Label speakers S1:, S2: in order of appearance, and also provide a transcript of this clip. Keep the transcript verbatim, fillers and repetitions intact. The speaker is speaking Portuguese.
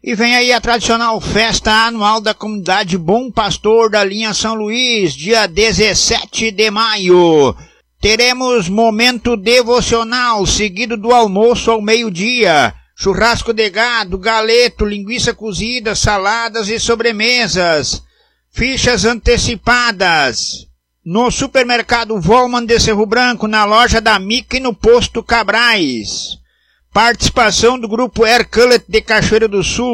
S1: E vem aí a tradicional festa anual da comunidade Bom Pastor da linha São Luís, dia dezessete de maio. Teremos momento devocional, seguido do almoço ao meio-dia. Churrasco de gado, galeto, linguiça cozida, saladas e sobremesas. Fichas antecipadas. No supermercado Volman de Cerro Branco, na loja da Mica e no posto Cabrais. Participação do grupo Air Cullet de Cachoeira do Sul.